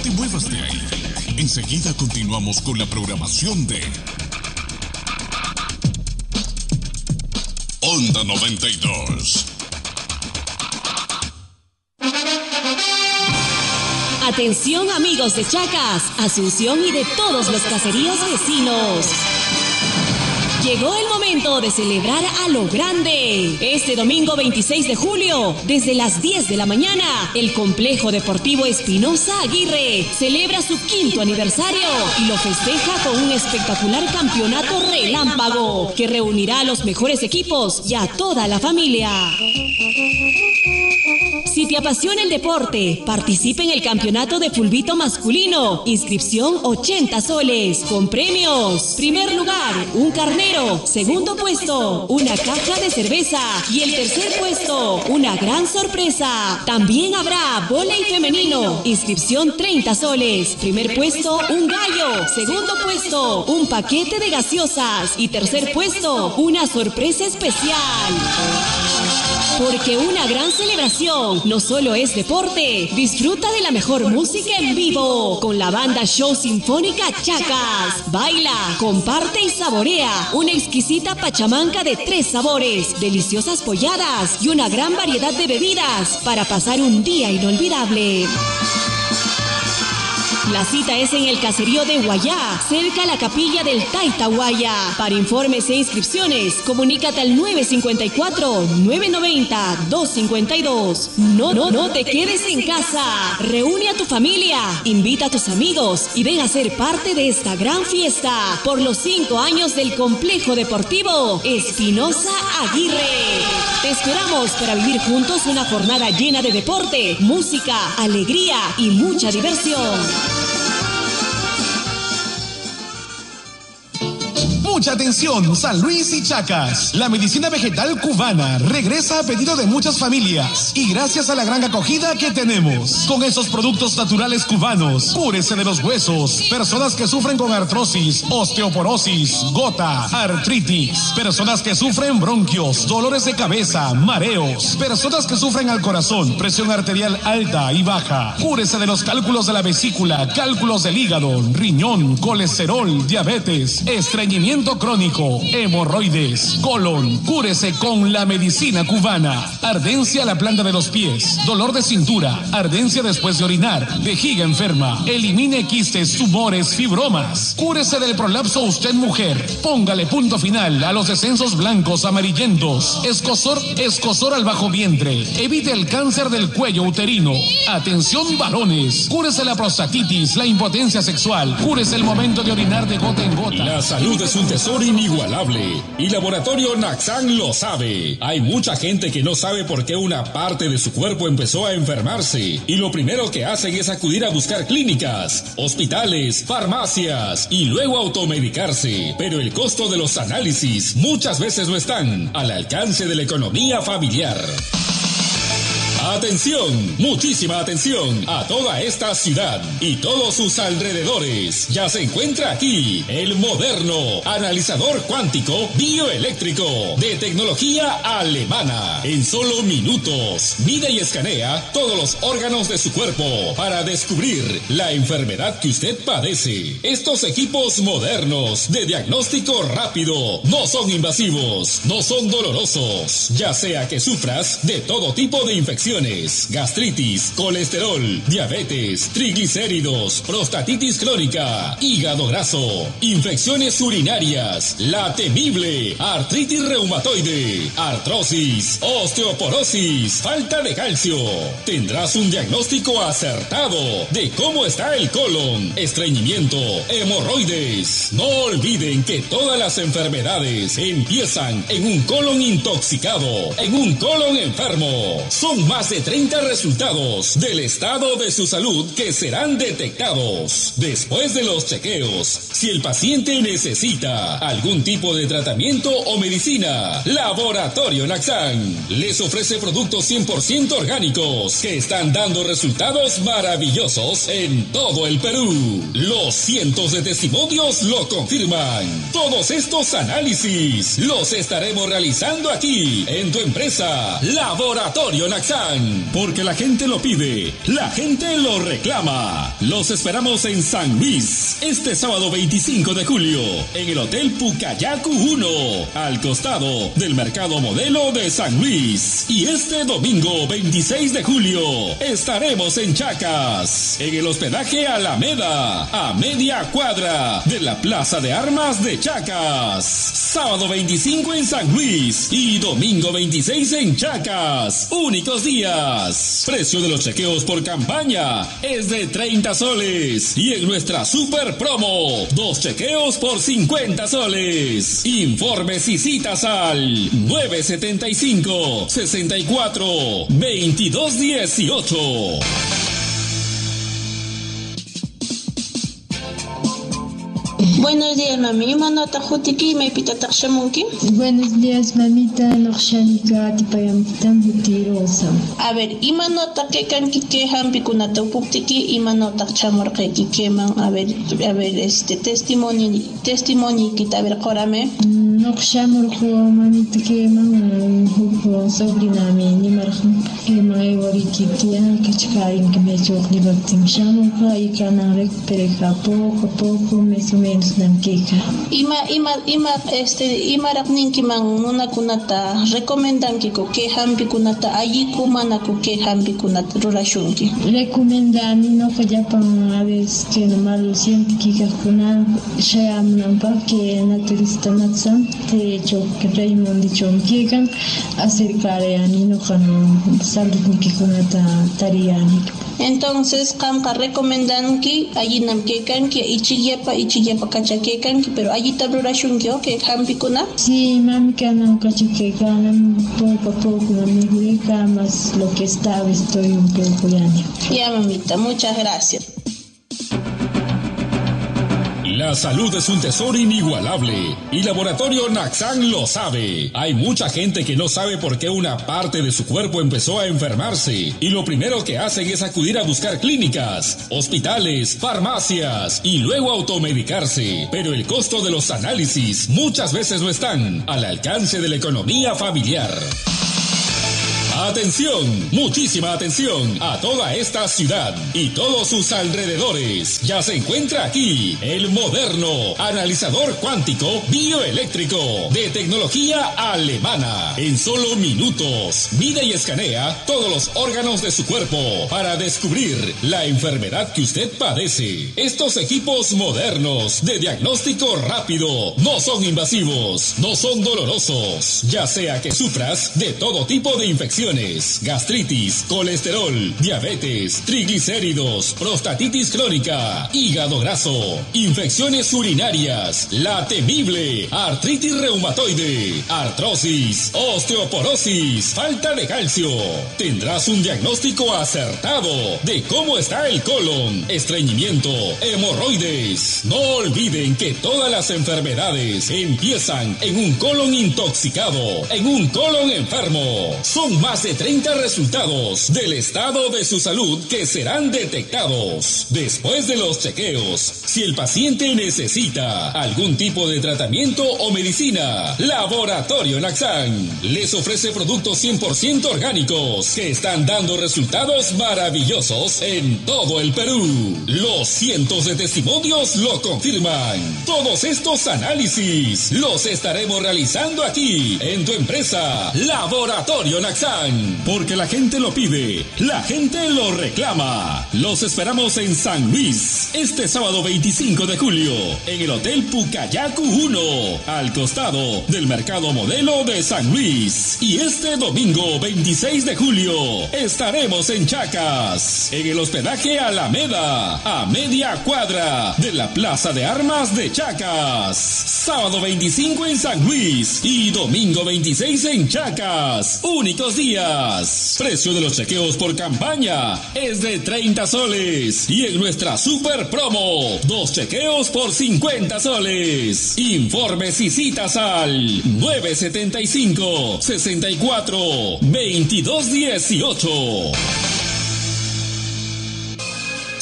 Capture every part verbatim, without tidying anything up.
te muevas de ahí. Enseguida continuamos con la programación de Onda noventa y dos. Atención amigos de Chacas, Asunción y de todos los caseríos vecinos. Llegó el momento de celebrar a lo grande. Este domingo veintiséis de julio, desde las diez de la mañana, el Complejo Deportivo Espinosa Aguirre celebra su quinto aniversario y lo festeja con un espectacular campeonato relámpago que reunirá a los mejores equipos y a toda la familia. Si te apasiona el deporte, participa en el campeonato de fulbito masculino. Inscripción ochenta soles, con premios. Primer lugar, un carnero. Segundo puesto, una caja de cerveza. Y el tercer puesto, una gran sorpresa. También habrá vóley femenino. Inscripción treinta soles. Primer puesto, un gallo. Segundo puesto, un paquete de gaseosas. Y tercer puesto, una sorpresa especial. Porque una gran celebración no solo es deporte, disfruta de la mejor música en vivo con la banda Show Sinfónica Chacas. Baila, comparte y saborea una exquisita pachamanca de tres sabores, deliciosas polladas y una gran variedad de bebidas para pasar un día inolvidable. La cita es en el caserío de Guayá, cerca a la capilla del Taitahuaya. Para informes e inscripciones, comunícate al nueve cinco cuatro, nueve nueve cero, dos cinco dos. No, no, no te quedes en casa. Reúne a tu familia, invita a tus amigos y ven a ser parte de esta gran fiesta por los cinco años del Complejo Deportivo Espinosa Aguirre. Te esperamos para vivir juntos una jornada llena de deporte, música, alegría y mucha diversión. Mucha atención, San Luis y Chacas. La medicina vegetal cubana regresa a pedido de muchas familias y gracias a la gran acogida que tenemos. Con esos productos naturales cubanos, cúrese de los huesos, personas que sufren con artrosis, osteoporosis, gota, artritis, personas que sufren bronquios, dolores de cabeza, mareos, personas que sufren al corazón, presión arterial alta y baja. Cúrese de los cálculos de la vesícula, cálculos del hígado, riñón, colesterol, diabetes, estreñimiento crónico, hemorroides, colon. Cúrese con la medicina cubana. Ardencia a la planta de los pies, dolor de cintura, ardencia después de orinar, vejiga enferma. Elimine quistes, tumores, fibromas. Cúrese del prolapso usted mujer. Póngale punto final a los descensos blancos amarillentos. Escozor, escozor al bajo vientre. Evite el cáncer del cuello uterino. Atención varones. Cúrese la prostatitis, la impotencia sexual. Cúrese el momento de orinar de gota en gota. La salud es un tesoro inigualable y Laboratorio Naxan lo sabe. Hay mucha gente que no sabe por qué una parte de su cuerpo empezó a enfermarse y lo primero que hacen es acudir a buscar clínicas, hospitales, farmacias y luego automedicarse. Pero el costo de los análisis muchas veces no están al alcance de la economía familiar. Atención, muchísima atención a toda esta ciudad y todos sus alrededores. Ya se encuentra aquí el moderno analizador cuántico bioeléctrico de tecnología alemana. En solo minutos, mide y escanea todos los órganos de su cuerpo para descubrir la enfermedad que usted padece. Estos equipos modernos de diagnóstico rápido no son invasivos, no son dolorosos, ya sea que sufras de todo tipo de infecciones, gastritis, colesterol, diabetes, triglicéridos, prostatitis crónica, hígado graso, infecciones urinarias, la temible artritis reumatoide, artrosis, osteoporosis, falta de calcio. Tendrás un diagnóstico acertado de cómo está el colon, estreñimiento, hemorroides. No olviden que todas las enfermedades empiezan en un colon intoxicado, en un colon enfermo. Son más de treinta resultados del estado de su salud que serán detectados. Después de los chequeos, si el paciente necesita algún tipo de tratamiento o medicina, Laboratorio Naxan les ofrece productos cien por ciento orgánicos que están dando resultados maravillosos en todo el Perú. Los cientos de testimonios lo confirman. Todos estos análisis los estaremos realizando aquí en tu empresa Laboratorio Naxan. Naxán, porque la gente lo pide, la gente lo reclama. Los esperamos en San Luis, este sábado veinticinco de julio, en el Hotel Pucayacu uno, al costado del Mercado Modelo de San Luis. Y este domingo veintiséis de julio, estaremos en Chacas, en el hospedaje Alameda, a media cuadra de la Plaza de Armas de Chacas. Sábado veinticinco en San Luis y domingo veintiséis en Chacas. Únicos días. Precio de los chequeos por campaña es de treinta soles. Y en nuestra super promo, dos chequeos por cincuenta soles. Informes y citas al nueve setenta y cinco, sesenta y cuatro, veintidós dieciocho. Buenos días, mami. Manota jutiki me pita takshamunki. Buenos días, mamita. Nokshanika tipayampitan hutirosa. A ver, imanota que kanki que hampi kunata upuptiki, imanota chamorqeki keman. A ver, a ver, este testimonio, testimonio kita a ver korame. Nokshamurqo mamita keman hupo sobrinami nimarqan keman ewarikitiya kachkarin que me chokli baktim shamurqa y kanarek pereka poco poco mes o menos. Ima ima ima este ima rakninki man una kunata recomendan que que hampi kunata allí kumana que hampi kunata rurashunki. Recomendan no falla pan a veces que no malo siente que kuna shayam nampa que naturista natsan te chok Raymond dichon que kan acercar a ni no kan salud ni que kunata tariani. Entonces kamka recomendan que allí nam que kan que ichiyepa ichiyepa kachakekan pero allí tabrurashunki o que hampikuna. Sí, mami kanan kachakekan poco a poco mami jureka más lo que estaba estoy un poco ya. Ya mamita, muchas gracias. La salud es un tesoro inigualable y Laboratorio Naxán lo sabe. Hay mucha gente que no sabe por qué una parte de su cuerpo empezó a enfermarse y lo primero que hacen es acudir a buscar clínicas, hospitales, farmacias y luego automedicarse. Pero el costo de los análisis muchas veces no están al alcance de la economía familiar. Atención, muchísima atención a toda esta ciudad y todos sus alrededores. Ya se encuentra aquí el moderno analizador cuántico bioeléctrico de tecnología alemana. En solo minutos, mide y escanea todos los órganos de su cuerpo para descubrir la enfermedad que usted padece. Estos equipos modernos de diagnóstico rápido no son invasivos, no son dolorosos, ya sea que sufras de todo tipo de infecciones, gastritis, colesterol, diabetes, triglicéridos, prostatitis crónica, hígado graso, infecciones urinarias, la temible artritis reumatoide, artrosis, osteoporosis, falta de calcio. Tendrás un diagnóstico acertado de cómo está el colon, estreñimiento, hemorroides. No olviden que todas las enfermedades empiezan en un colon intoxicado, en un colon enfermo. Son más de treinta resultados del estado de su salud que serán detectados después de los chequeos. Si el paciente necesita algún tipo de tratamiento o medicina, Laboratorio Naxán les ofrece productos cien por ciento orgánicos que están dando resultados maravillosos en todo el Perú. Los cientos de testimonios lo confirman. Todos estos análisis los estaremos realizando aquí en tu empresa Laboratorio Naxán. Porque la gente lo pide, la gente lo reclama. Los esperamos en San Luis, este sábado veinticinco de julio, en el Hotel Pucayacu uno, al costado del Mercado Modelo de San Luis. Y este domingo veintiséis de julio, estaremos en Chacas, en el hospedaje Alameda, a media cuadra de la Plaza de Armas de Chacas. Sábado veinticinco en San Luis y domingo veintiséis en Chacas. Únicos días. Precio de los chequeos por campaña es de treinta soles. Y en nuestra super promo, dos chequeos por cincuenta soles. Informes y citas al nueve setenta y cinco, sesenta y cuatro, veintidós dieciocho.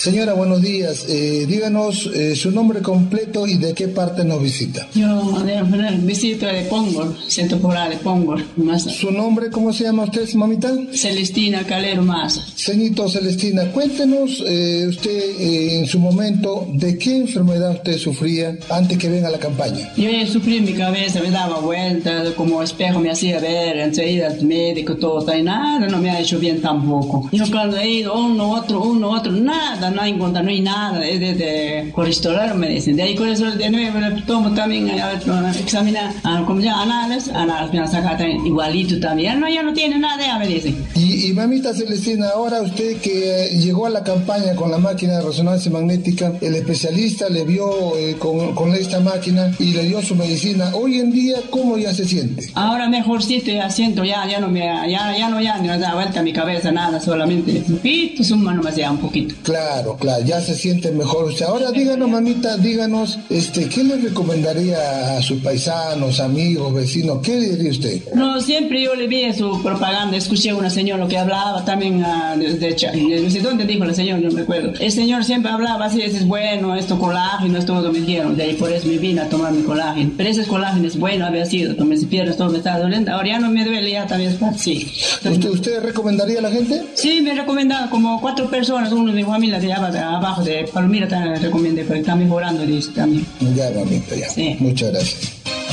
Señora, buenos días. Eh, díganos eh, su nombre completo y de qué parte nos visita. Yo de, de, visito de Pongor, Centro Poblado de Pongor. Maza. ¿Su nombre, cómo se llama usted, mamita? Celestina Calero Maza. Señorito Celestina, cuéntenos eh, usted eh, en su momento de qué enfermedad usted sufría antes que venga la campaña. Yo sufrí en mi cabeza, me daba vueltas, como espejo me hacía ver, enseguida el médico, todo, y nada, no me ha hecho bien tampoco. Yo cuando he ido uno, otro, uno, otro, nada, no hay encontrado, no hay nada, es de, de colesterol, me dicen. De ahí colesterol de nuevo, le tomo también, a ver, examinar, como ya análisis, análisis, me han sacado igualito también, no, ya no tiene nada, ya me dicen. Y, y mamita Celestina, ahora usted que llegó a la campaña con la máquina de resonancia magnética, el especialista le vio eh, con, con esta máquina y le dio su medicina. Hoy en día, ¿cómo ya se siente? Ahora mejorcito, ya siento, ya, ya no me, ya, ya no, ya no da vuelta a mi cabeza, nada, solamente un poquito, suma nomás ya un poquito. Claro, claro, ya se siente mejor usted. Ahora díganos, mamita, díganos, este, ¿qué le recomendaría a sus paisanos, amigos, vecinos? ¿Qué le diría usted? No, siempre yo le vi su propaganda, escuché a una señora que hablaba también uh, de, de, de, no sé dónde dijo la señora, no me acuerdo. El señor siempre hablaba así, es bueno, esto colágeno, esto todo me dijeron, de ahí por eso me vine a tomar mi colágeno. Pero ese colágeno es bueno, había sido, como si piernas todo me estaba doliendo, ahora ya no me duele, ya también está, sí. ¿Usted, ¿Usted recomendaría a la gente? Sí, me recomendaba como cuatro personas, uno de mi familia de abajo de Palmira también le recomendé, porque está mejorando, dice también. Ya, mamita, ya. Sí. Muchas gracias.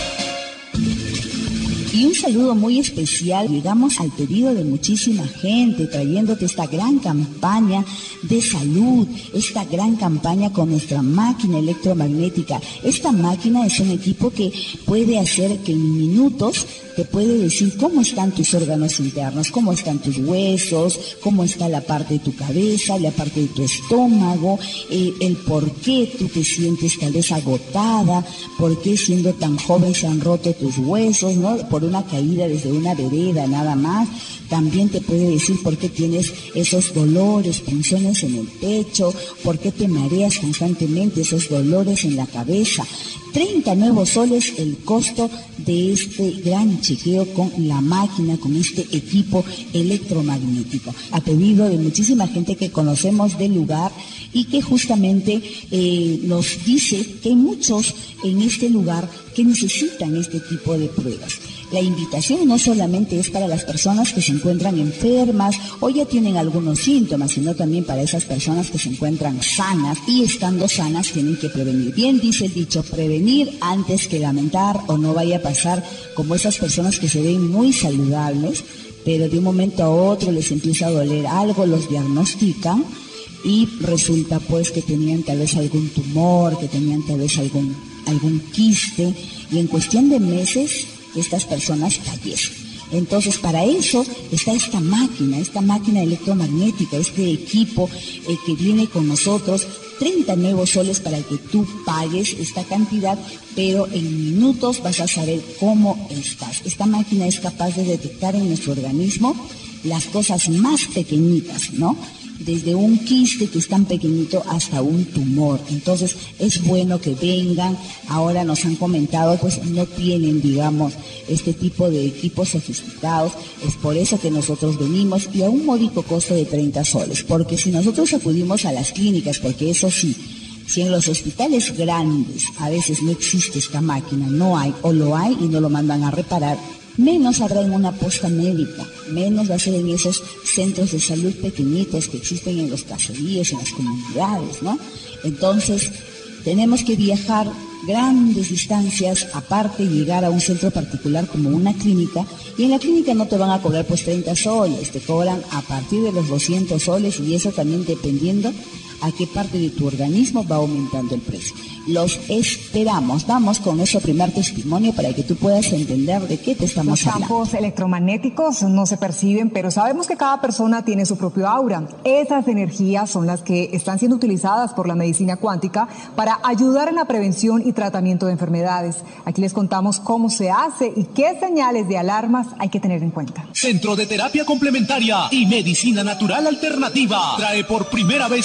Y un saludo muy especial, llegamos al pedido de muchísima gente, trayéndote esta gran campaña de salud, esta gran campaña con nuestra máquina electromagnética. Esta máquina es un equipo que puede hacer que en minutos te puede decir cómo están tus órganos internos, cómo están tus huesos, cómo está la parte de tu cabeza, la parte de tu estómago, eh, el por qué tú te sientes tal vez agotada, por qué siendo tan joven se han roto tus huesos, ¿no? Por una caída desde una vereda nada más. También te puede decir por qué tienes esos dolores, punciones en el pecho, por qué te mareas constantemente, esos dolores en la cabeza. treinta nuevos soles el costo de este gran chequeo con la máquina, con este equipo electromagnético. A pedido de muchísima gente que conocemos del lugar y que justamente eh, nos dice que hay muchos en este lugar que necesitan este tipo de pruebas. La invitación no solamente es para las personas que se encuentran enfermas o ya tienen algunos síntomas, sino también para esas personas que se encuentran sanas y estando sanas tienen que prevenir. Bien dice el dicho, prevenir antes que lamentar, o no vaya a pasar como esas personas que se ven muy saludables, pero de un momento a otro les empieza a doler algo, los diagnostican y resulta pues que tenían tal vez algún tumor, que tenían tal vez algún, algún quiste, y en cuestión de meses estas personas fallecen. Entonces, para eso está esta máquina, esta máquina electromagnética, este equipo eh, que viene con nosotros, treinta nuevos soles para que tú pagues esta cantidad, pero en minutos vas a saber cómo estás. Esta máquina es capaz de detectar en nuestro organismo las cosas más pequeñitas, ¿no? Desde un quiste que es tan pequeñito hasta un tumor. Entonces es bueno que vengan. Ahora nos han comentado, pues no tienen, digamos, este tipo de equipos sofisticados. Es por eso que nosotros venimos, y a un módico costo de treinta soles. Porque si nosotros acudimos a las clínicas, porque eso sí, si en los hospitales grandes a veces no existe esta máquina, no hay, o lo hay y no lo mandan a reparar, menos habrá en una posta médica, menos va a ser en esos centros de salud pequeñitos que existen en los caseríos, en las comunidades, ¿no? Entonces, tenemos que viajar grandes distancias, aparte llegar a un centro particular como una clínica, y en la clínica no te van a cobrar pues treinta soles, te cobran a partir de los doscientos soles, y eso también dependiendo a qué parte de tu organismo va aumentando el precio. Los esperamos. Vamos con nuestro primer testimonio para que tú puedas entender de qué te estamos Los hablando. Los campos electromagnéticos no se perciben, pero sabemos que cada persona tiene su propio aura. Esas energías son las que están siendo utilizadas por la medicina cuántica para ayudar en la prevención y tratamiento de enfermedades. Aquí les contamos cómo se hace y qué señales de alarmas hay que tener en cuenta. Centro de Terapia Complementaria y Medicina Natural Alternativa trae por primera vez a esta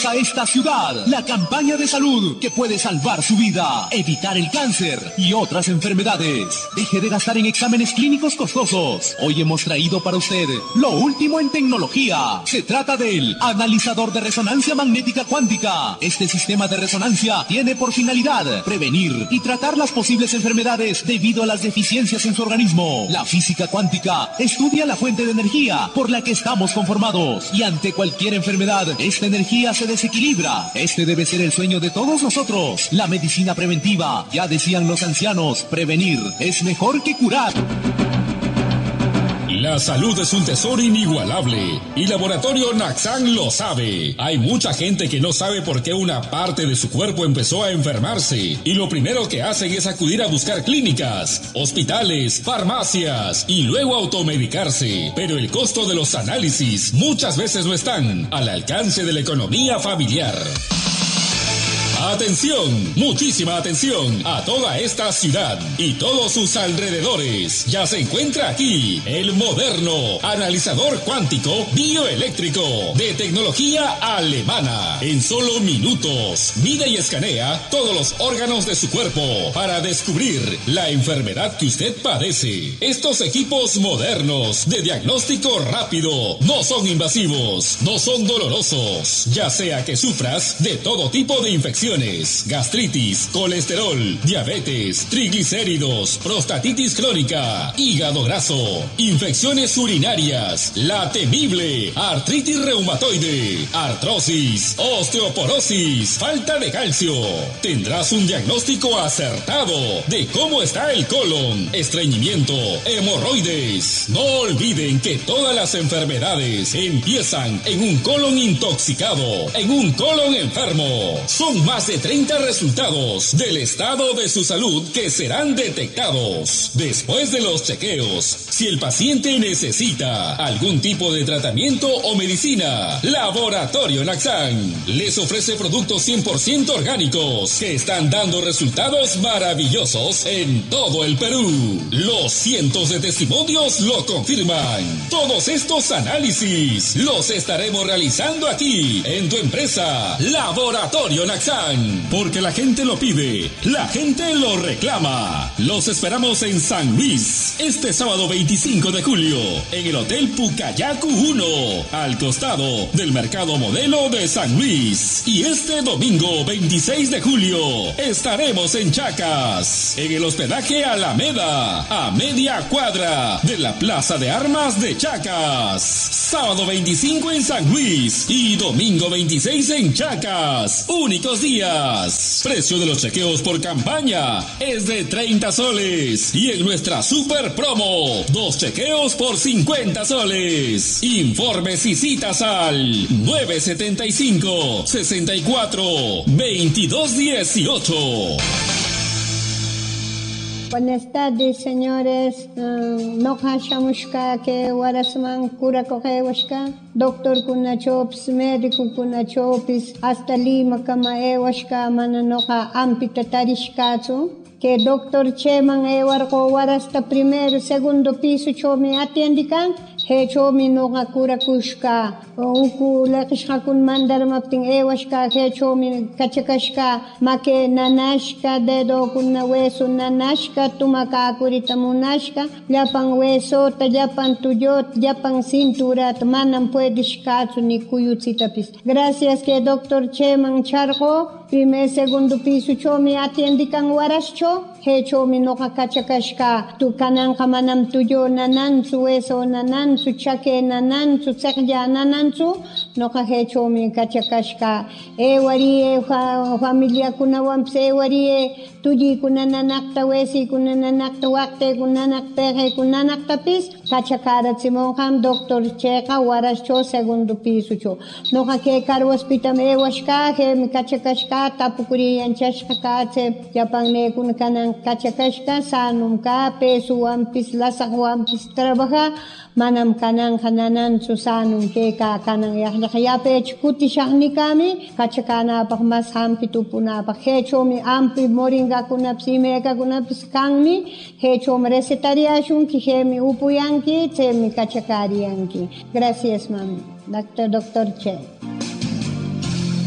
ciudad. La campaña de salud que puede salvar su vida, evitar el cáncer y otras enfermedades. Deje de gastar en exámenes clínicos costosos. Hoy hemos traído para usted lo último en tecnología. Se trata del analizador de resonancia magnética cuántica. Este sistema de resonancia tiene por finalidad prevenir y tratar las posibles enfermedades debido a las deficiencias en su organismo. La física cuántica estudia la fuente de energía por la que estamos conformados y ante cualquier enfermedad, esta energía se desequilibra. Este debe ser el sueño de todos nosotros. La medicina preventiva, ya decían los ancianos, prevenir es mejor que curar. La salud es un tesoro inigualable y Laboratorio Naxan lo sabe. Hay mucha gente que no sabe por qué una parte de su cuerpo empezó a enfermarse y lo primero que hacen es acudir a buscar clínicas, hospitales, farmacias y luego automedicarse. Pero el costo de los análisis muchas veces no están al alcance de la economía familiar. Atención, muchísima atención a toda esta ciudad y todos sus alrededores. Ya se encuentra aquí el moderno analizador cuántico bioeléctrico de tecnología alemana. En solo minutos mide y escanea todos los órganos de su cuerpo para descubrir la enfermedad que usted padece. Estos equipos modernos de diagnóstico rápido no son invasivos, no son dolorosos, ya sea que sufras de todo tipo de infecciones, gastritis, colesterol, diabetes, triglicéridos, prostatitis crónica, hígado graso, infecciones urinarias, la temible artritis reumatoide, artrosis, osteoporosis, falta de calcio. Tendrás un diagnóstico acertado de cómo está el colon, estreñimiento, hemorroides. No olviden que todas las enfermedades empiezan en un colon intoxicado, en un colon enfermo. Son más de treinta resultados del estado de su salud que serán detectados. Después de los chequeos, si el paciente necesita algún tipo de tratamiento o medicina, Laboratorio Naxan les ofrece productos cien por ciento orgánicos que están dando resultados maravillosos en todo el Perú. Los cientos de testimonios lo confirman. Todos estos análisis los estaremos realizando aquí en tu empresa Laboratorio Naxan. Porque la gente lo pide, la gente lo reclama. Los esperamos en San Luis este sábado veinticinco de julio en el Hotel Pucayacu uno, al costado del Mercado Modelo de San Luis. Y este domingo veintiséis de julio estaremos en Chacas, en el hospedaje Alameda, a media cuadra de la Plaza de Armas de Chacas. Sábado veinticinco en San Luis y domingo veintiséis en Chacas. Únicos días. Precio de los chequeos por campaña es de treinta soles y en nuestra super promo, dos chequeos por cincuenta soles. Informes y citas al nueve setenta y cinco, sesenta y cuatro, veintidós dieciocho. Buenas tardes, señores. No hashamushka que warasman cura cogehuashka. Doctor kunachopis, médico kunachopis, hasta Lima kama ewashka mana noja ampita tarishkatsu. Que doctor Cheman ewarko warasta primero, segundo piso chomi atiendikan. He chomi noja cura kushka. Uku lekishka kun mandar mapting ewashka. He chomi kachakashka. Make nanashka dedo kunna hueso nanashka. Tumaka kurita munashka. Yapan hueso, yapan tuyot, yapan cintura. Manam puedes katsu ni kuyutzitapis. Gracias que doctor Cheman charco. Primer, segundo piso chomi atiendikan warascho. He chomi noja kachakashka. Tu kananka manam tuyo nanansu hueso nanansu chake nanansu tsekya nanansu. Noja he chomi kachakashka. E wari e familia kuna wamps e wari e tuji kuna nanakta wesi kuna nanakta wakte kuna nanakta he kuna nanakta pis. Kachakara tsimonjam doctor cheka warascho segundo piso cho. Noja ke karo hospital e washka he mi kachakashka tapukuri anchashka kache yapangne kuna kanan kachakashka sanum ka pesu wampis lasak wampis trabaja manam kanan kananan susanum ke ka kanan yahya pech kuti shahni kami kachakana pak mas hampi tupuna pak hechomi ampi moringa kuna psimeka kuna pskangmi hechom recetariashun ki hemi upuyanki tsemi kachakariyanki. Gracias mami. Doctor Doctor Che.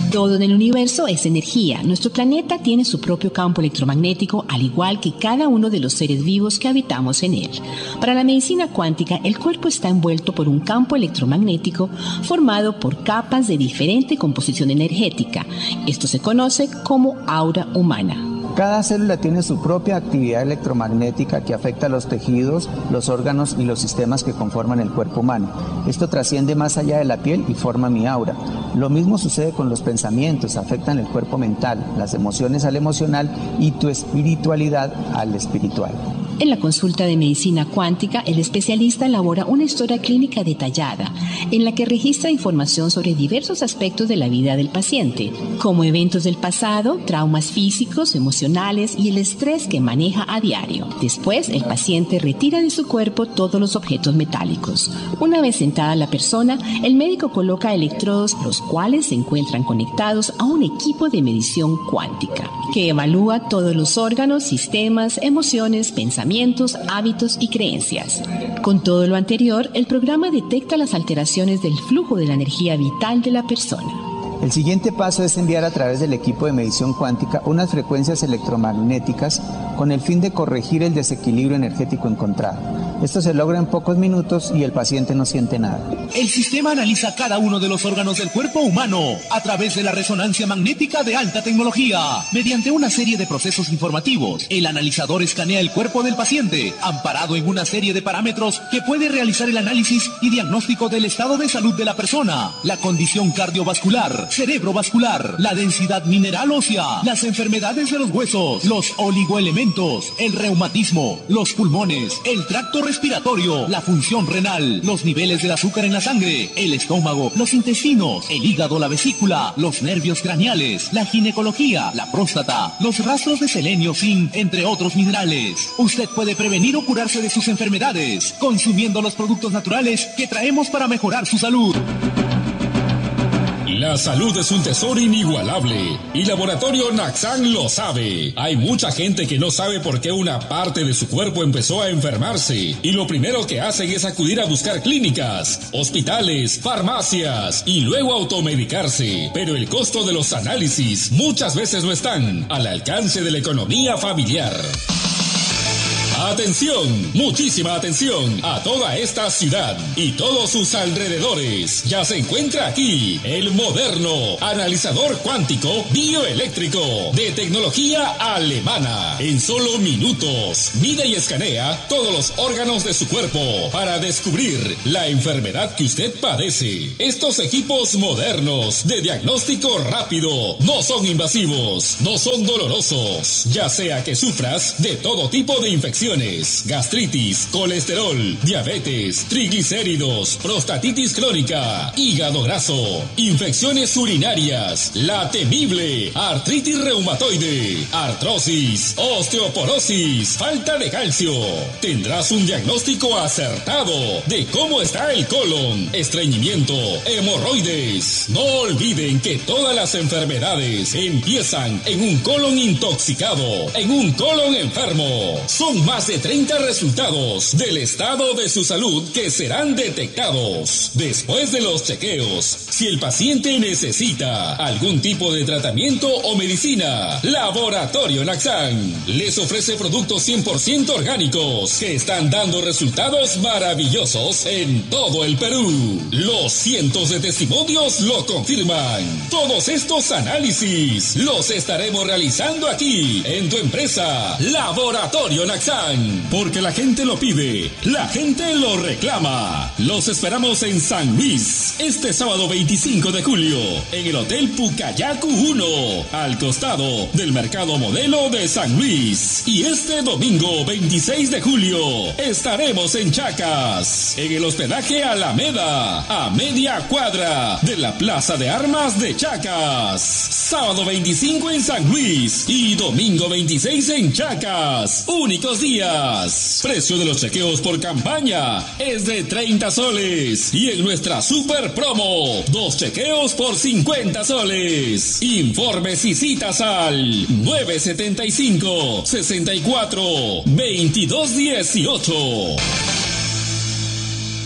Todo en el universo es energía. Nuestro planeta tiene su propio campo electromagnético, al igual que cada uno de los seres vivos que habitamos en él. Para la medicina cuántica, el cuerpo está envuelto por un campo electromagnético formado por capas de diferente composición energética. Esto se conoce como aura humana. Cada célula tiene su propia actividad electromagnética que afecta a los tejidos, los órganos y los sistemas que conforman el cuerpo humano. Esto trasciende más allá de la piel y forma mi aura. Lo mismo sucede con los pensamientos, afectan el cuerpo mental, las emociones al emocional y tu espiritualidad al espiritual. En la consulta de medicina cuántica, el especialista elabora una historia clínica detallada en la que registra información sobre diversos aspectos de la vida del paciente, como eventos del pasado, traumas físicos, emocionales y el estrés que maneja a diario. Después, el paciente retira de su cuerpo todos los objetos metálicos. Una vez sentada la persona, el médico coloca electrodos, los cuales se encuentran conectados a un equipo de medición cuántica, que evalúa todos los órganos, sistemas, emociones, pensamientos, hábitos y creencias. Con todo lo anterior, el programa detecta las alteraciones del flujo de la energía vital de la persona. El siguiente paso es enviar a través del equipo de medición cuántica unas frecuencias electromagnéticas con el fin de corregir el desequilibrio energético encontrado. Esto se logra en pocos minutos y el paciente no siente nada. El sistema analiza cada uno de los órganos del cuerpo humano a través de la resonancia magnética de alta tecnología. Mediante una serie de procesos informativos, el analizador escanea el cuerpo del paciente, amparado en una serie de parámetros que puede realizar el análisis y diagnóstico del estado de salud de la persona, la condición cardiovascular, cerebrovascular, la densidad mineral ósea, las enfermedades de los huesos, los oligoelementos, el reumatismo, los pulmones, el tracto respiratorio, la función renal, los niveles del azúcar en la sangre, el estómago, los intestinos, el hígado, la vesícula, los nervios craneales, la ginecología, la próstata, los rastros de selenio, zinc, entre otros minerales. Usted puede prevenir o curarse de sus enfermedades consumiendo los productos naturales que traemos para mejorar su salud. La salud es un tesoro inigualable y Laboratorio Naxan lo sabe. Hay mucha gente que no sabe por qué una parte de su cuerpo empezó a enfermarse y lo primero que hacen es acudir a buscar clínicas, hospitales, farmacias y luego automedicarse. Pero el costo de los análisis muchas veces no están al alcance de la economía familiar. Atención, muchísima atención a toda esta ciudad y todos sus alrededores. Ya se encuentra aquí el moderno analizador cuántico bioeléctrico de tecnología alemana. En solo minutos, mide y escanea todos los órganos de su cuerpo para descubrir la enfermedad que usted padece. Estos equipos modernos de diagnóstico rápido no son invasivos, no son dolorosos, ya sea que sufras de todo tipo de infecciones, gastritis, colesterol, diabetes, triglicéridos, prostatitis crónica, hígado graso, infecciones urinarias, la temible artritis reumatoide, artrosis, osteoporosis, falta de calcio. Tendrás un diagnóstico acertado de cómo está el colon, estreñimiento, hemorroides. No olviden que todas las enfermedades empiezan en un colon intoxicado, en un colon enfermo. Son más de treinta resultados del estado de su salud que serán detectados después de los chequeos. Si el paciente necesita algún tipo de tratamiento o medicina, Laboratorio Naxan les ofrece productos cien por ciento orgánicos que están dando resultados maravillosos en todo el Perú. Los cientos de testimonios lo confirman. Todos estos análisis los estaremos realizando aquí en tu empresa Laboratorio Naxan. Porque la gente lo pide, la gente lo reclama. Los esperamos en San Luis este sábado veinticinco de julio en el Hotel Pucayacu uno, al costado del Mercado Modelo de San Luis. Y este domingo veintiséis de julio estaremos en Chacas, en el hospedaje Alameda, a media cuadra de la Plaza de Armas de Chacas. Sábado veinticinco en San Luis y domingo veintiséis en Chacas. Únicos días. Precio de los chequeos por campaña es de treinta soles y en nuestra super promo, dos chequeos por cincuenta soles. Informes y citas al nueve setenta y cinco, sesenta y cuatro, veintidós dieciocho.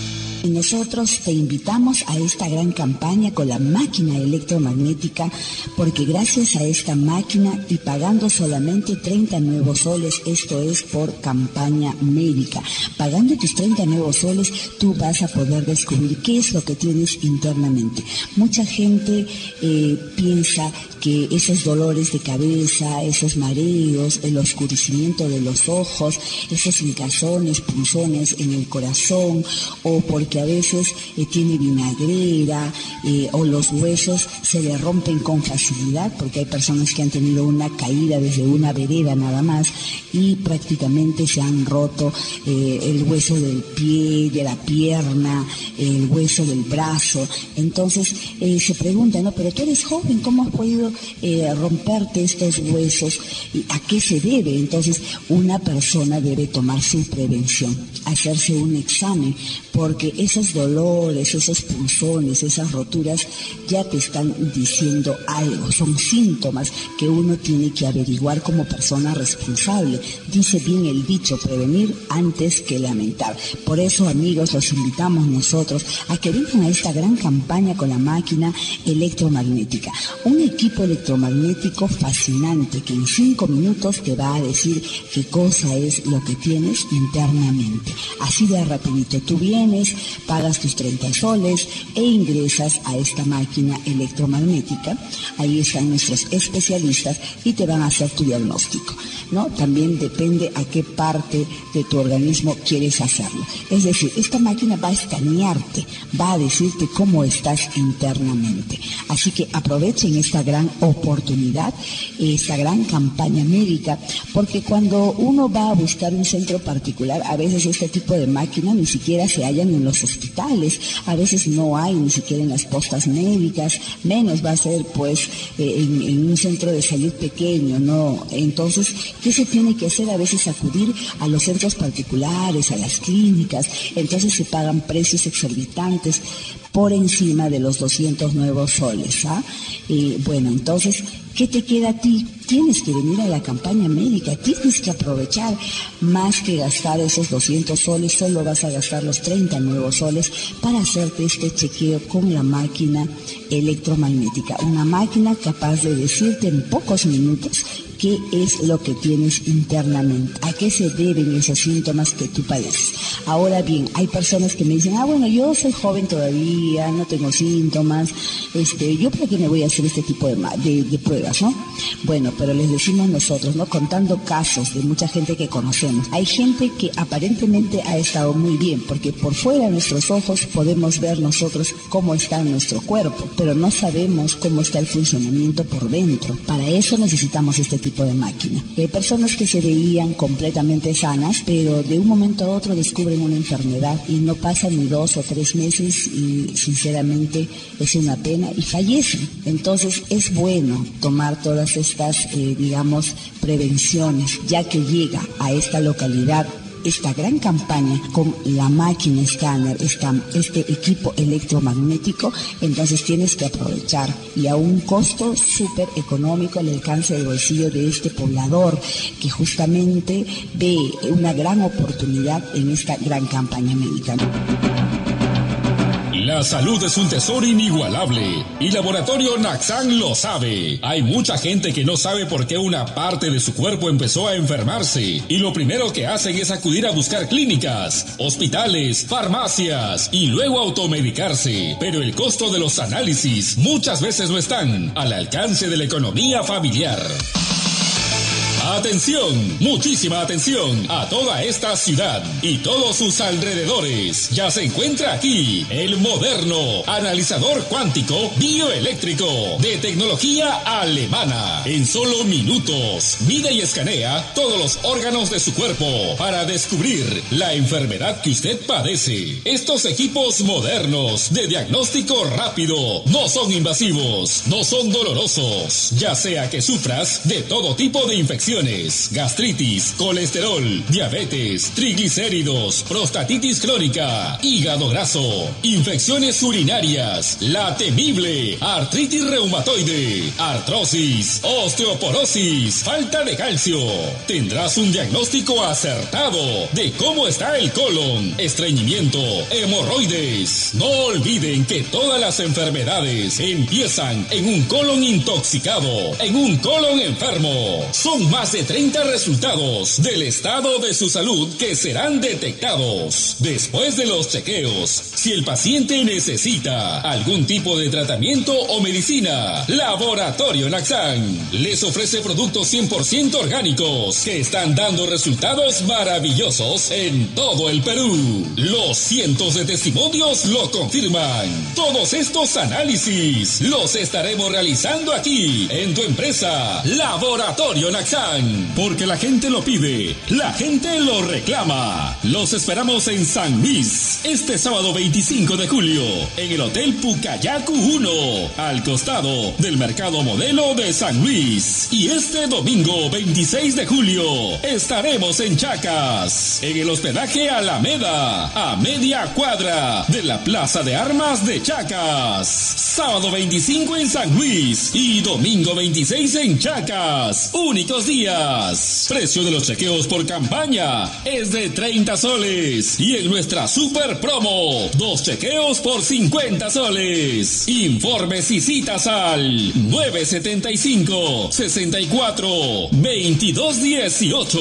Y nosotros te invitamos a esta gran campaña con la máquina electromagnética, porque gracias a esta máquina y pagando solamente treinta nuevos soles, esto es por campaña médica, pagando tus treinta nuevos soles, tú vas a poder descubrir qué es lo que tienes internamente. Mucha gente eh, piensa que esos dolores de cabeza, esos mareos, el oscurecimiento de los ojos, esos hinchazones, punzones en el corazón, o porque a veces eh, tiene vinagrera, eh, o los huesos se le rompen con facilidad, porque hay personas que han tenido una caída desde una vereda nada más y prácticamente se han roto eh, el hueso del pie, de la pierna, el hueso del brazo. Entonces eh, se pregunta, no, pero tú eres joven, ¿cómo has podido eh, romperte estos huesos? ¿A qué se debe? Entonces una persona debe tomar su prevención, hacerse un examen, porque esos dolores, esos punzones, esas roturas ya te están diciendo algo, son síntomas que uno tiene que averiguar como persona responsable. Dice bien el dicho, prevenir antes que lamentar. Por eso, amigos, los invitamos nosotros a que vengan a esta gran campaña con la máquina electromagnética. Un equipo electromagnético fascinante que en cinco minutos te va a decir qué cosa es lo que tienes internamente. Así de rapidito, tú vienes, pagas tus treinta soles e ingresas a esta máquina electromagnética. Ahí están nuestros especialistas y te van a hacer tu diagnóstico, ¿no? También depende a qué parte de tu organismo quieres hacerlo. Es decir, esta máquina va a escanearte, va a decirte cómo estás internamente. Así que aprovechen esta gran oportunidad, esta gran campaña médica, porque cuando uno va a buscar un centro particular, a veces este tipo de máquinas ni siquiera se hallan en los hospitales, a veces no hay ni siquiera en las postas médicas, menos va a ser pues eh, en, en un centro de salud pequeño, ¿no? Entonces, ¿qué se tiene que hacer? A veces acudir a los centros particulares, a las clínicas, entonces se pagan precios exorbitantes por encima de los doscientos nuevos soles, ¿ah? Y bueno, entonces, ¿qué te queda a ti? Tienes que venir a la campaña médica, tienes que aprovechar. Más que gastar esos doscientos soles, solo vas a gastar los treinta nuevos soles para hacerte este chequeo con la máquina electromagnética. Una máquina capaz de decirte en pocos minutos qué es lo que tienes internamente, a qué se deben esos síntomas que tú padeces. Ahora bien, hay personas que me dicen, ah, bueno, yo soy joven todavía, no tengo síntomas, este, ¿yo para qué me voy a hacer este tipo de, de, de pruebas, no? Bueno, pero les decimos nosotros, ¿no? Contando casos de mucha gente que conocemos, hay gente que aparentemente ha estado muy bien, porque por fuera de nuestros ojos podemos ver nosotros cómo está nuestro cuerpo, pero no sabemos cómo está el funcionamiento por dentro. Para eso necesitamos este tipo de máquina. Hay personas que se veían completamente sanas, pero de un momento a otro descubren una enfermedad y no pasan ni dos o tres meses y sinceramente es una pena y fallecen. Entonces es bueno tomar todas estas, eh, digamos, prevenciones, ya que llega a esta localidad esta gran campaña con la máquina escáner, esta, este equipo electromagnético, entonces tienes que aprovechar y a un costo súper económico al alcance del bolsillo de este poblador que justamente ve una gran oportunidad en esta gran campaña médica. La salud es un tesoro inigualable y Laboratorio Naxan lo sabe. Hay mucha gente que no sabe por qué una parte de su cuerpo empezó a enfermarse y lo primero que hacen es acudir a buscar clínicas, hospitales, farmacias y luego automedicarse. Pero el costo de los análisis muchas veces no están al alcance de la economía familiar. Atención, muchísima atención a toda esta ciudad y todos sus alrededores. Ya se encuentra aquí el moderno analizador cuántico bioeléctrico de tecnología alemana. En solo minutos, mide y escanea todos los órganos de su cuerpo para descubrir la enfermedad que usted padece. Estos equipos modernos de diagnóstico rápido no son invasivos, no son dolorosos, ya sea que sufras de todo tipo de infección infecciones, gastritis, colesterol, diabetes, triglicéridos, prostatitis crónica, hígado graso, infecciones urinarias, la temible artritis reumatoide, artrosis, osteoporosis, falta de calcio. Tendrás un diagnóstico acertado de cómo está el colon, estreñimiento, hemorroides. No olviden que todas las enfermedades empiezan en un colon intoxicado, en un colon enfermo. Son más de treinta resultados del estado de su salud que serán detectados después de los chequeos. Si el paciente necesita algún tipo de tratamiento o medicina, Laboratorio Naxan les ofrece productos cien por ciento orgánicos que están dando resultados maravillosos en todo el Perú. Los cientos de testimonios lo confirman. Todos estos análisis los estaremos realizando aquí en tu empresa Laboratorio Naxan, porque la gente lo pide, la gente lo reclama. Los esperamos en San Luis este sábado veinticinco de julio en el Hotel Pucayacu uno, al costado del Mercado Modelo de San Luis. Y este domingo veintiséis de julio estaremos en Chacas, en el hospedaje Alameda, a media cuadra de la Plaza de Armas de Chacas. Sábado veinticinco en San Luis y domingo veintiséis en Chacas. Únicos días. Precio de los chequeos por campaña es de treinta soles. Y en nuestra super promo, dos chequeos por cincuenta soles. Informes y citas al nueve setenta y cinco, sesenta y cuatro, veintidós dieciocho.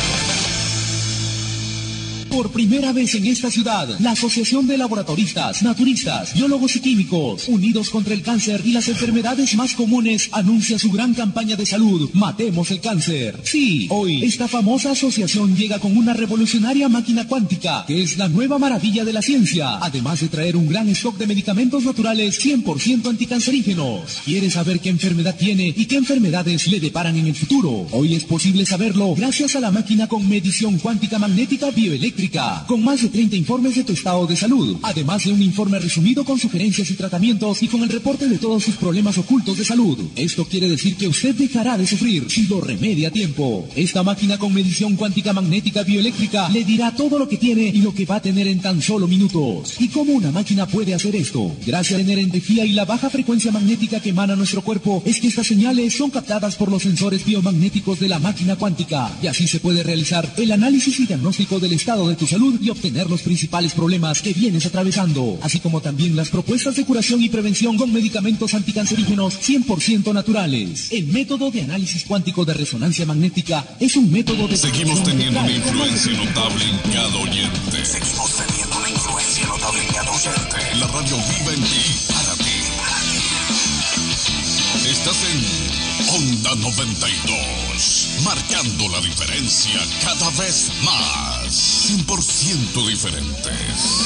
Por primera vez en esta ciudad, la Asociación de Laboratoristas, Naturistas, Biólogos y Químicos, unidos contra el cáncer y las enfermedades más comunes, anuncia su gran campaña de salud, Matemos el Cáncer. Sí, hoy, esta famosa asociación llega con una revolucionaria máquina cuántica, que es la nueva maravilla de la ciencia, además de traer un gran stock de medicamentos naturales cien por ciento anticancerígenos. ¿Quieres saber qué enfermedad tiene y qué enfermedades le deparan en el futuro? Hoy es posible saberlo gracias a la máquina con medición cuántica magnética bioeléctrica, con más de treinta informes de tu estado de salud, además de un informe resumido con sugerencias y tratamientos y con el reporte de todos sus problemas ocultos de salud. Esto quiere decir que usted dejará de sufrir si lo remedia a tiempo. Esta máquina con medición cuántica magnética bioeléctrica le dirá todo lo que tiene y lo que va a tener en tan solo minutos. ¿Y cómo una máquina puede hacer esto? Gracias a la energía y la baja frecuencia magnética que emana nuestro cuerpo, es que estas señales son captadas por los sensores biomagnéticos de la máquina cuántica, y así se puede realizar el análisis y diagnóstico del estado de tu salud y obtener los principales problemas que vienes atravesando, así como también las propuestas de curación y prevención con medicamentos anticancerígenos cien por ciento naturales. El método de análisis cuántico de resonancia magnética es un método de... Seguimos teniendo una influencia notable en cada oyente. Seguimos teniendo una influencia notable en cada oyente. La radio viva en ti, para ti. Estás en Onda noventa y dos, marcando la diferencia cada vez más. cien por ciento diferentes.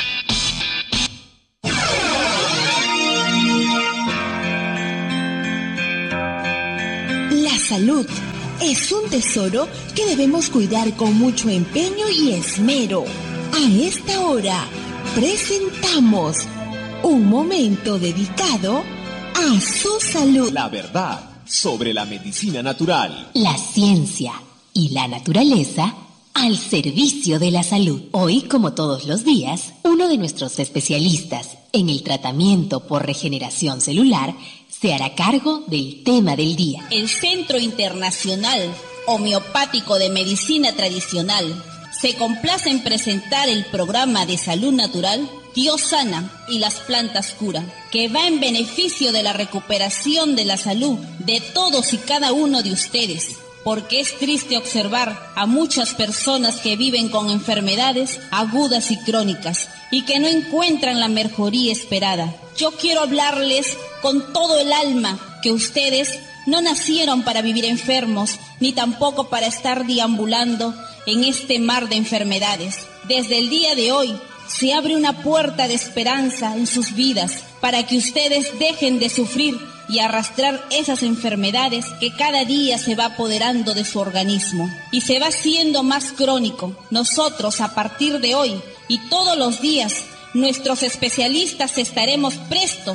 La salud es un tesoro que debemos cuidar con mucho empeño y esmero. A esta hora presentamos un momento dedicado a su salud. La verdad sobre la medicina natural. La ciencia y la naturaleza al servicio de la salud. Hoy, como todos los días, uno de nuestros especialistas en el tratamiento por regeneración celular se hará cargo del tema del día. El Centro Internacional Homeopático de Medicina Tradicional se complace en presentar el programa de salud natural Dios sana y las plantas curan, que va en beneficio de la recuperación de la salud de todos y cada uno de ustedes, porque es triste observar a muchas personas que viven con enfermedades agudas y crónicas y que no encuentran la mejoría esperada. Yo quiero hablarles con todo el alma que ustedes no nacieron para vivir enfermos, ni tampoco para estar deambulando en este mar de enfermedades. Desde el día de hoy se abre una puerta de esperanza en sus vidas para que ustedes dejen de sufrir y arrastrar esas enfermedades que cada día se va apoderando de su organismo y se va haciendo más crónico. Nosotros, a partir de hoy y todos los días, nuestros especialistas estaremos prestos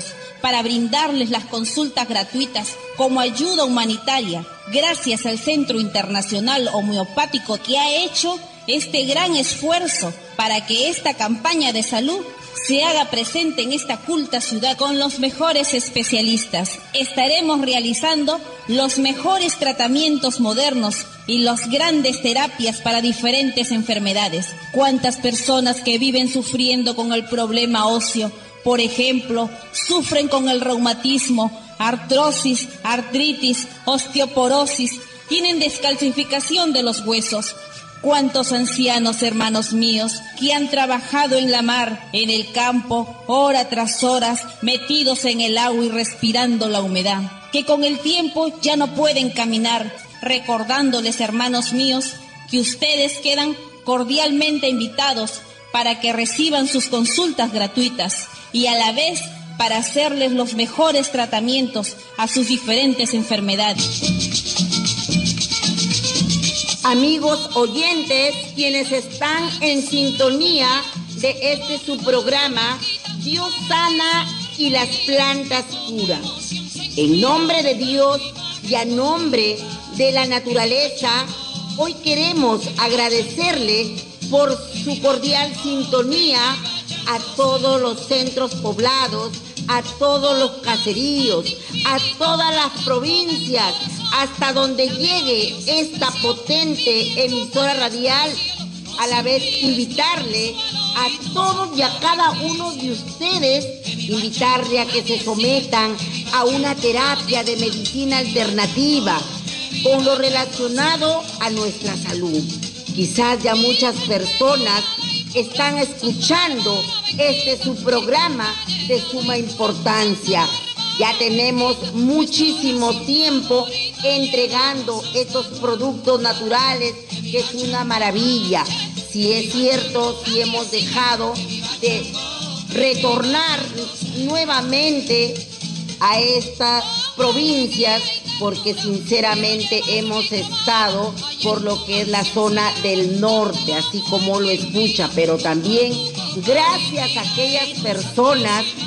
para brindarles las consultas gratuitas como ayuda humanitaria, gracias al Centro Internacional Homeopático que ha hecho este gran esfuerzo para que esta campaña de salud se haga presente en esta culta ciudad con los mejores especialistas. Estaremos realizando los mejores tratamientos modernos y las grandes terapias para diferentes enfermedades. ¿Cuántas personas que viven sufriendo con el problema óseo, por ejemplo, sufren con el reumatismo, artrosis, artritis, osteoporosis, tienen descalcificación de los huesos? ¿Cuántos ancianos, hermanos míos, que han trabajado en la mar, en el campo, hora tras horas, metidos en el agua y respirando la humedad, que con el tiempo ya no pueden caminar? Recordándoles, hermanos míos, que ustedes quedan cordialmente invitados para que reciban sus consultas gratuitas y a la vez para hacerles los mejores tratamientos a sus diferentes enfermedades. Amigos oyentes, quienes están en sintonía de este su programa, Dios sana y las plantas curan. En nombre de Dios y a nombre de la naturaleza, hoy queremos agradecerle por su cordial sintonía a todos los centros poblados, a todos los caseríos, a todas las provincias, hasta donde llegue esta potente emisora radial. A la vez invitarle a todos y a cada uno de ustedes, invitarle a que se sometan a una terapia de medicina alternativa con lo relacionado a nuestra salud. Quizás ya muchas personas están escuchando este su programa de suma importancia. Ya tenemos muchísimo tiempo entregando estos productos naturales, que es una maravilla. Si es cierto, si hemos dejado de retornar nuevamente a estas provincias, porque sinceramente hemos estado por lo que es la zona del norte, así como lo escucha, pero también gracias a aquellas personas